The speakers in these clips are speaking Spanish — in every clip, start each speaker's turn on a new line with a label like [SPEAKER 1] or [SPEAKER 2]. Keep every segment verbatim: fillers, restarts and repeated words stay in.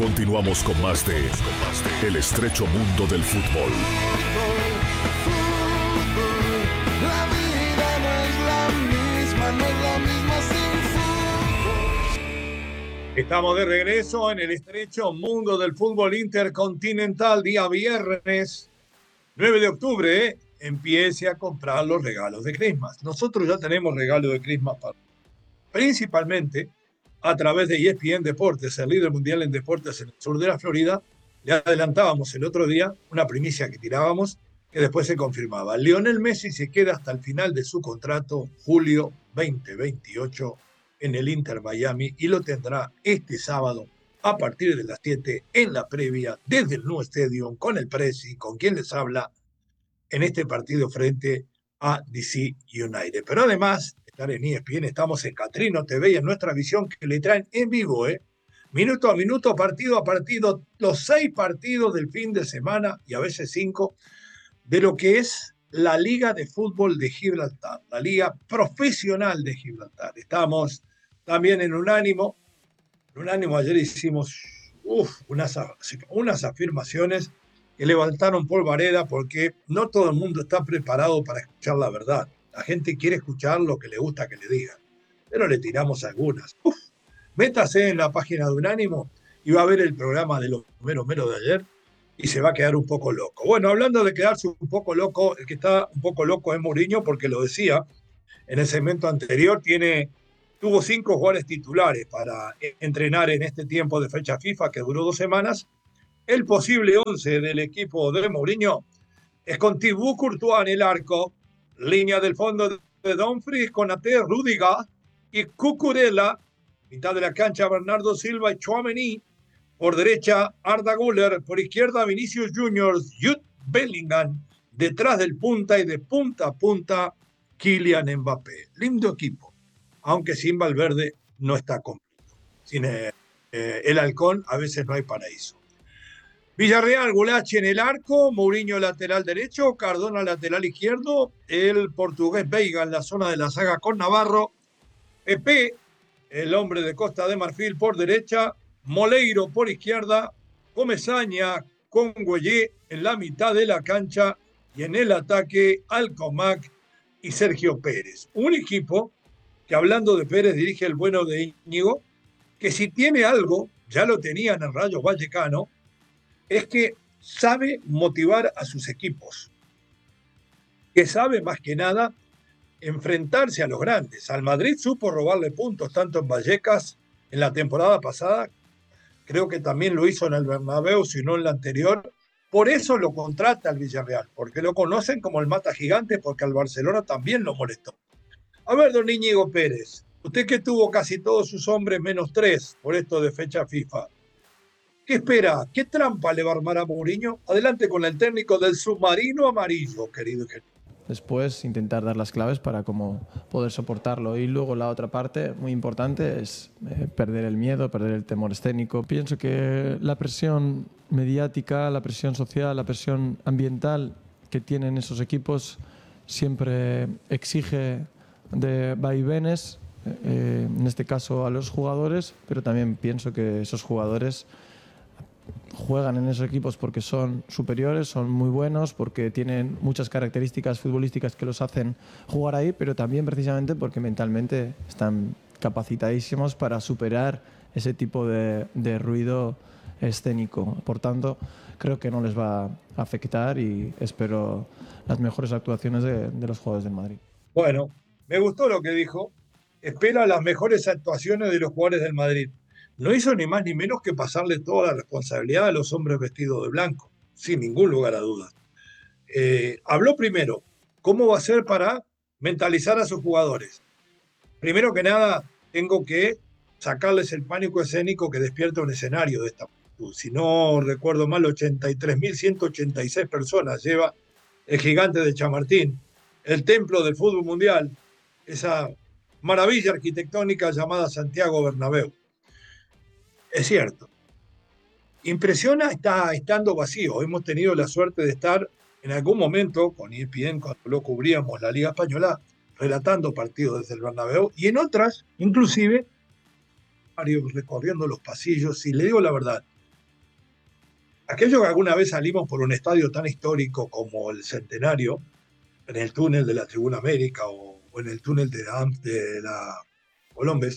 [SPEAKER 1] Continuamos con más de El estrecho mundo del fútbol.
[SPEAKER 2] La vida no es la misma, no es la misma sin fútbol.
[SPEAKER 3] Estamos de regreso en el estrecho mundo del fútbol intercontinental, día viernes nueve de octubre. ¿eh? Empiece a comprar los regalos de Christmas. Nosotros ya tenemos regalos de Christmas para, principalmente a través de E S P N Deportes, el líder mundial en deportes en el sur de la Florida. Le adelantábamos el otro día una primicia que tirábamos, que después se confirmaba. Lionel Messi se queda hasta el final de su contrato, julio veinte veintiocho, en el Inter Miami, y lo tendrá este sábado a partir de las siete en la previa desde el Nou Stadium con el Presi, con quien les habla en este partido frente a D C United. Pero además, estar en E S P N, estamos en Catrino T V y en nuestra visión que le traen en vivo, ¿eh? minuto a minuto, partido a partido, los seis partidos del fin de semana y a veces cinco de lo que es la Liga de Fútbol de Gibraltar, la Liga Profesional de Gibraltar. Estamos también en Unánimo. En Unánimo ayer hicimos uf, unas, unas afirmaciones que levantaron polvareda porque no todo el mundo está preparado para escuchar la verdad. La gente quiere escuchar lo que le gusta que le digan, pero le tiramos algunas. Uf, métase en la página de Unánimo y va a ver el programa de los meros meros de ayer y se va a quedar un poco loco. Bueno, hablando de quedarse un poco loco, el que está un poco loco es Mourinho, porque lo decía en el segmento anterior, tiene, tuvo cinco jugadores titulares para entrenar en este tiempo de fecha FIFA que duró dos semanas. El posible once del equipo de Mourinho es con Thibaut Courtois en el arco, línea del fondo de Dumfries, Konaté, Rudiger y Cucurella, mitad de la cancha Bernardo Silva y Tchouaméni, por derecha Arda Güler, por izquierda Vinicius Junior, Jude Bellingham, detrás del punta y de punta a punta Kylian Mbappé. Lindo equipo, aunque sin Valverde no está completo. Sin eh, eh, el halcón a veces no hay paraíso. Villarreal, Gulachi en el arco, Mourinho lateral derecho, Cardona lateral izquierdo, el portugués Veiga en la zona de la saga con Navarro, Pepe, el hombre de Costa de Marfil por derecha, Moleiro por izquierda, Comesaña con Güellé en la mitad de la cancha y en el ataque Alcomac y Sergio Pérez. Un equipo que, hablando de Pérez, dirige el bueno de Íñigo, que si tiene algo, ya lo tenía en el Rayo Vallecano, es que sabe motivar a sus equipos, que sabe más que nada enfrentarse a los grandes. Al Madrid supo robarle puntos tanto en Vallecas en la temporada pasada, creo que también lo hizo en el Bernabéu, si no en la anterior. Por eso lo contrata al Villarreal, porque lo conocen como el mata gigante, porque al Barcelona también lo molestó. A ver, don Íñigo Pérez, usted que tuvo casi todos sus hombres menos tres por esto de fecha FIFA, ¿qué espera? ¿Qué trampa le va a armar a Mourinho? Adelante con el técnico del submarino amarillo, querido.
[SPEAKER 4] Después intentar dar las claves para cómo poder soportarlo. Y luego la otra parte muy importante es eh, perder el miedo, perder el temor escénico. Pienso que la presión mediática, la presión social, la presión ambiental que tienen esos equipos siempre exige de vaivenes, eh, en este caso a los jugadores, pero también pienso que esos jugadores juegan en esos equipos porque son superiores, son muy buenos, porque tienen muchas características futbolísticas que los hacen jugar ahí, pero también precisamente porque mentalmente están capacitadísimos para superar ese tipo de, de ruido escénico. Por tanto, creo que no les va a afectar y espero las mejores actuaciones de, de los jugadores del Madrid.
[SPEAKER 3] Bueno, me gustó lo que dijo. Espera las mejores actuaciones de los jugadores del Madrid. No hizo ni más ni menos que pasarle toda la responsabilidad a los hombres vestidos de blanco, sin ningún lugar a dudas. Eh, habló primero, ¿cómo va a ser para mentalizar a sus jugadores? Primero que nada, tengo que sacarles el pánico escénico que despierta un escenario de esta magnitud. Si no recuerdo mal, ochenta y tres mil ciento ochenta y seis personas lleva el gigante de Chamartín, el templo del fútbol mundial, esa maravilla arquitectónica llamada Santiago Bernabéu. Es cierto. Impresiona está estando vacío. Hemos tenido la suerte de estar en algún momento con E S P N, cuando lo cubríamos la Liga Española, relatando partidos desde el Bernabéu, y en otras, inclusive, recorriendo los pasillos. Y le digo la verdad, Aquellos que alguna vez salimos por un estadio tan histórico como el Centenario, en el túnel de la Tribuna América o, o en el túnel de la, de la Colombes,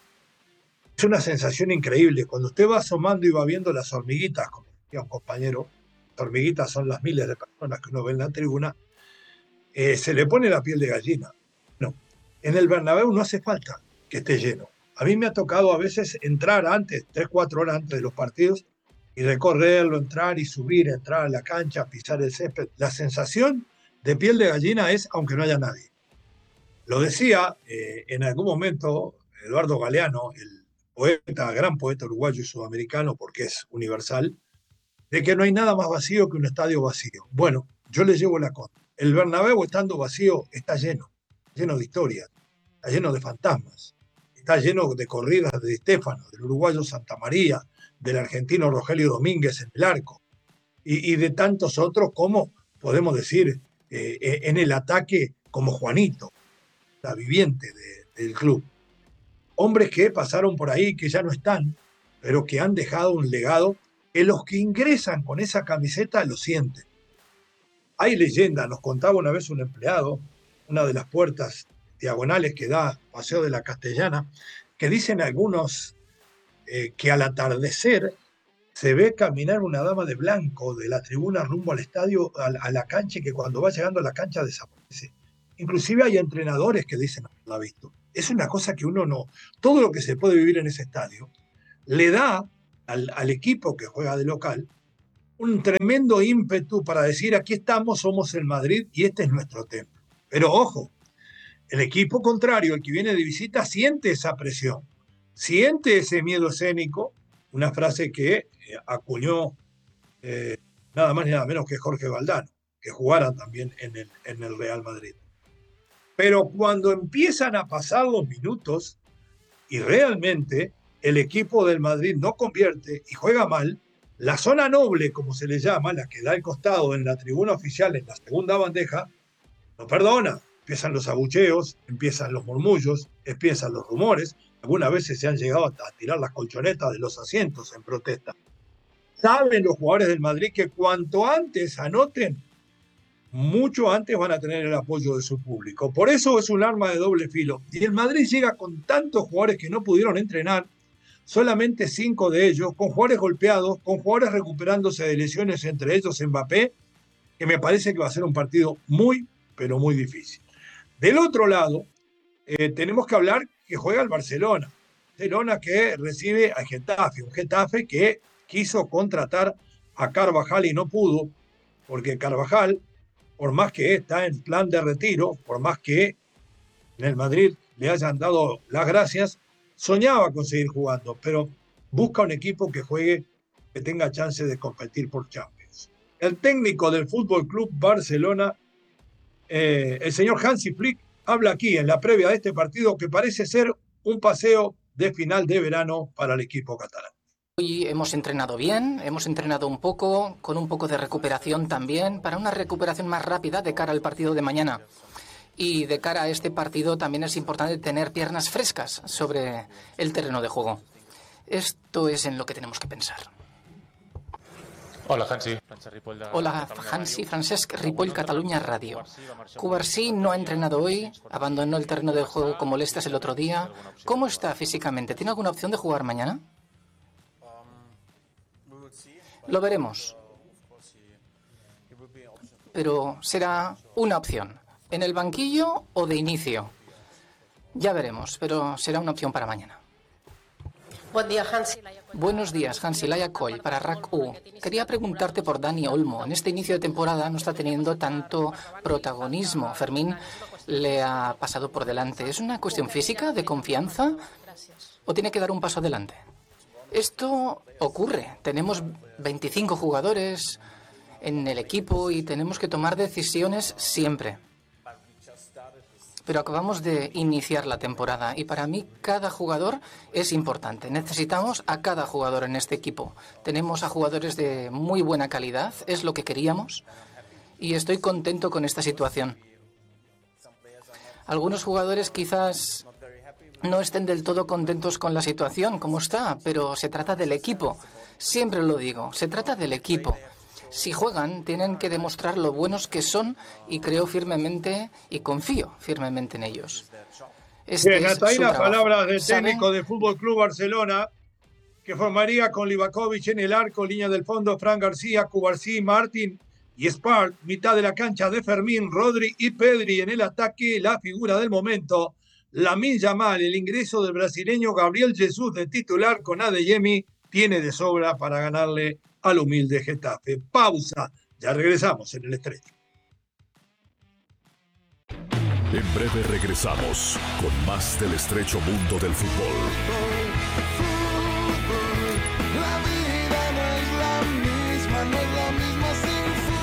[SPEAKER 3] es una sensación increíble. Cuando usted va asomando y va viendo las hormiguitas, como decía un compañero, las hormiguitas son las miles de personas que uno ve en la tribuna, eh, se le pone la piel de gallina. No, en el Bernabéu no hace falta que esté lleno. A mí me ha tocado a veces entrar antes, tres, cuatro horas antes de los partidos, y recorrerlo, entrar y subir, entrar a la cancha, pisar el césped. La sensación de piel de gallina es aunque no haya nadie. Lo decía eh, en algún momento Eduardo Galeano, el poeta, gran poeta uruguayo y sudamericano, porque es universal, de que no hay nada más vacío que un estadio vacío. Bueno, yo le llevo la contra. El Bernabéu, estando vacío, está lleno, lleno de historias, está lleno de fantasmas, está lleno de corridas de Di Stéfano, del uruguayo Santa María, del argentino Rogelio Domínguez en el arco, y, y de tantos otros como, podemos decir, eh, en el ataque, como Juanito, la viviente de, del club. Hombres que pasaron por ahí, que ya no están, pero que han dejado un legado que los que ingresan con esa camiseta lo sienten. Hay leyenda, nos contaba una vez un empleado, una de las puertas diagonales que da Paseo de la Castellana, que dicen algunos eh, que al atardecer se ve caminar una dama de blanco de la tribuna rumbo al estadio, a, a la cancha, y que cuando va llegando a la cancha desaparece. Inclusive hay entrenadores que dicen haberla ha visto. Es una cosa que uno no... Todo lo que se puede vivir en ese estadio le da al, al equipo que juega de local un tremendo ímpetu para decir aquí estamos, somos el Madrid y este es nuestro templo. Pero ojo, el equipo contrario, el que viene de visita, siente esa presión, siente ese miedo escénico, una frase que eh, acuñó eh, nada más ni nada menos que Jorge Valdano, que jugara también en el, en el Real Madrid. Pero cuando empiezan a pasar los minutos y realmente el equipo del Madrid no convierte y juega mal, la zona noble, como se le llama, la que da el costado en la tribuna oficial, en la segunda bandeja, no perdona. Empiezan los abucheos, empiezan los murmullos, empiezan los rumores. Algunas veces se han llegado a tirar las colchonetas de los asientos en protesta. Saben los jugadores del Madrid que cuanto antes anoten, mucho antes van a tener el apoyo de su público. Por eso es un arma de doble filo. Y el Madrid llega con tantos jugadores que no pudieron entrenar, solamente cinco de ellos, con jugadores golpeados, con jugadores recuperándose de lesiones, entre ellos Mbappé, que me parece que va a ser un partido muy, pero muy difícil. Del otro lado, eh, tenemos que hablar que juega el Barcelona. Barcelona que recibe a Getafe, un Getafe que quiso contratar a Carvajal y no pudo, porque Carvajal, por más que está en plan de retiro, por más que en el Madrid le hayan dado las gracias, soñaba con seguir jugando, pero busca un equipo que juegue, que tenga chance de competir por Champions. El técnico del Fútbol Club Barcelona, eh, el señor Hansi Flick, habla aquí en la previa de este partido que parece ser un paseo de final de verano para el equipo catalán.
[SPEAKER 5] Hoy hemos entrenado bien, hemos entrenado un poco, con un poco de recuperación también, para una recuperación más rápida de cara al partido de mañana. Y de cara a este partido también es importante tener piernas frescas sobre el terreno de juego. Esto es en lo que tenemos que pensar.
[SPEAKER 6] Hola, Hansi.
[SPEAKER 5] Hola, Hansi, Francesc Ripoll, Catalunya Radio. Cubarsí no ha entrenado hoy, abandonó el terreno de juego con molestias el otro día. ¿Cómo está físicamente? ¿Tiene alguna opción de jugar mañana? Lo veremos. Pero será una opción. ¿En el banquillo o de inicio? Ya veremos, pero será una opción para mañana.
[SPEAKER 7] Buen día, Hansi.
[SPEAKER 5] Buenos días, Hansi Laia Coll, para R A C U. Quería preguntarte por Dani Olmo. En este inicio de temporada no está teniendo tanto protagonismo. Fermín le ha pasado por delante. ¿Es una cuestión física, de confianza, o tiene que dar un paso adelante? Esto ocurre. Tenemos veinticinco jugadores en el equipo y tenemos que tomar decisiones siempre. Pero acabamos de iniciar la temporada y para mí cada jugador es importante. Necesitamos a cada jugador en este equipo. Tenemos a jugadores de muy buena calidad, es lo que queríamos, y estoy contento con esta situación. Algunos jugadores quizás no estén del todo contentos con la situación como está, pero se trata del equipo. Siempre lo digo, se trata del equipo. Si juegan, tienen que demostrar lo buenos que son y creo firmemente y confío firmemente en ellos. Este
[SPEAKER 3] Bien,
[SPEAKER 5] es
[SPEAKER 3] hasta ahí
[SPEAKER 5] su
[SPEAKER 3] las
[SPEAKER 5] trabajo.
[SPEAKER 3] palabras del
[SPEAKER 5] ¿Saben?
[SPEAKER 3] técnico del Fútbol Club Barcelona, que formaría con Livakovic en el arco, línea del fondo, Fran García, Cubarsí, Martín y Espart, mitad de la cancha de Fermín, Rodri y Pedri en el ataque, la figura del momento, Lamine Yamal, el ingreso del brasileño Gabriel Jesús de titular con Adeyemi, tiene de sobra para ganarle al humilde Getafe. Pausa, ya regresamos en el estrecho.
[SPEAKER 1] En breve regresamos con más del estrecho mundo del fútbol.
[SPEAKER 2] La vida no es la misma, no es la misma sin fútbol.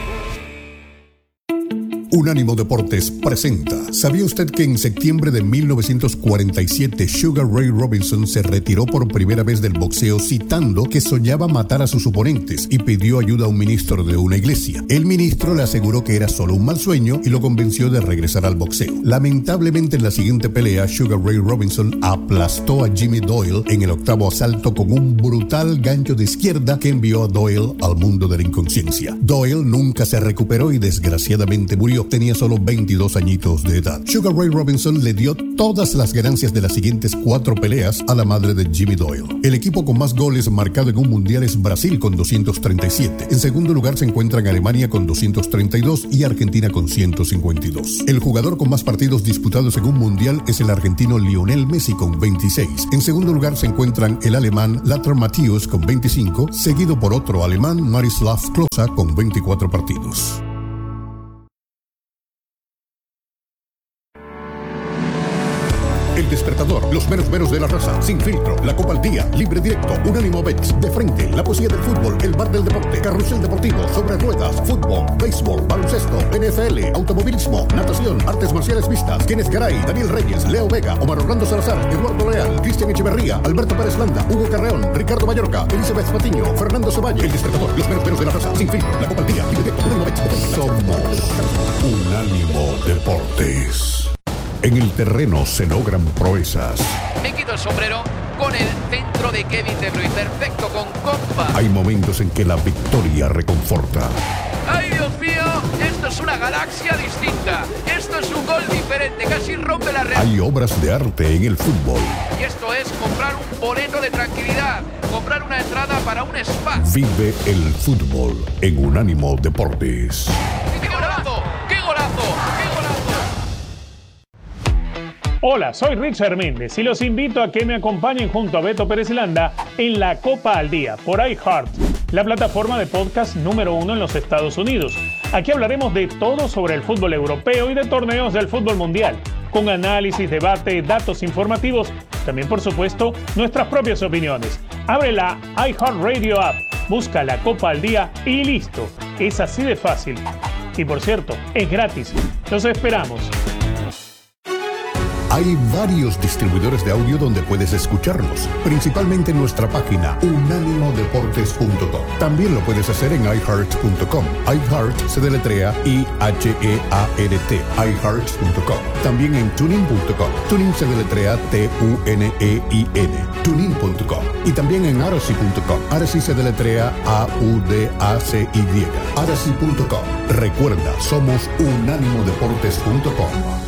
[SPEAKER 8] Unánimo Deportes presenta. ¿Sabía usted que en septiembre de mil novecientos cuarenta y siete Sugar Ray Robinson se retiró por primera vez del boxeo citando que soñaba matar a sus oponentes y pidió ayuda a un ministro de una iglesia? El ministro le aseguró que era solo un mal sueño y lo convenció de regresar al boxeo. Lamentablemente en la siguiente pelea Sugar Ray Robinson aplastó a Jimmy Doyle en el octavo asalto con un brutal gancho de izquierda que envió a Doyle al mundo de la inconsciencia. Doyle nunca se recuperó y desgraciadamente murió. Tenía solo veintidós añitos de edad. Sugar Ray Robinson le dio todas las ganancias de las siguientes cuatro peleas a la madre de Jimmy Doyle. El equipo con más goles marcado en un mundial es Brasil con doscientos treinta y siete. En segundo lugar se encuentran Alemania con doscientos treinta y dos y Argentina con ciento cincuenta y dos. El jugador con más partidos disputados en un mundial es el argentino Lionel Messi con veintiséis. En segundo lugar se encuentran el alemán Lothar Matthäus con veinticinco, seguido por otro alemán, Miroslav Klose, con veinticuatro partidos. El Despertador, los meros meros de la raza, Sin Filtro, La Copa al Día, Libre Directo, Unánimo Bets, De Frente, La Poesía del Fútbol, El Bar del Deporte, Carrusel Deportivo, Sobre Ruedas, Fútbol, Béisbol, Baloncesto, N F L, Automovilismo, Natación, Artes Marciales Mixtas, Kenneth Garay, Daniel Reyes, Leo Vega, Omar Orlando Salazar, Eduardo Leal, Cristian Echeverría, Alberto Pérez Landa, Hugo Carreón, Ricardo Mallorca, Elizabeth Patiño, Fernando Ceballos. El Despertador, los meros meros de la raza, Sin Filtro, La Copa al Día, Libre Directo, Unánimo Bets, De Frente. Somos Unánimo Deportes. En el terreno se logran proezas.
[SPEAKER 9] Me quito el sombrero con el centro de Kevin De Bruyne. Perfecto, con compa.
[SPEAKER 8] Hay momentos en que la victoria reconforta.
[SPEAKER 9] ¡Ay, Dios mío! Esto es una galaxia distinta. Esto es un gol diferente. Casi rompe la red.
[SPEAKER 8] Hay obras de arte en el fútbol.
[SPEAKER 9] Y esto es comprar un boleto de tranquilidad. Comprar una entrada para un spa.
[SPEAKER 8] Vive el fútbol en Unánimo Deportes.
[SPEAKER 9] ¡Qué golazo! ¡Qué golazo! ¡Qué golazo!
[SPEAKER 10] Hola, soy Richard Méndez y los invito a que me acompañen junto a Beto Pérez Landa en La Copa al Día por iHeart, la plataforma de podcast número uno en los Estados Unidos. Aquí hablaremos de todo sobre el fútbol europeo y de torneos del fútbol mundial, con análisis, debate, datos informativos, también por supuesto nuestras propias opiniones. Abre la iHeartRadio app, busca La Copa al Día y listo. Es así de fácil. Y por cierto, es gratis. Los esperamos.
[SPEAKER 8] Hay varios distribuidores de audio donde puedes escucharnos, principalmente en nuestra página unánimo deportes punto com. También lo puedes hacer en i heart punto com. iHeart se deletrea I H E A R T, i heart punto com. También en tunin punto com. Tunin se deletrea T U N E I N, tunin punto com. Y también en aracy punto com. Aracy se deletrea A U D A C Y, aracy punto com. Recuerda, somos unánimo deportes punto com.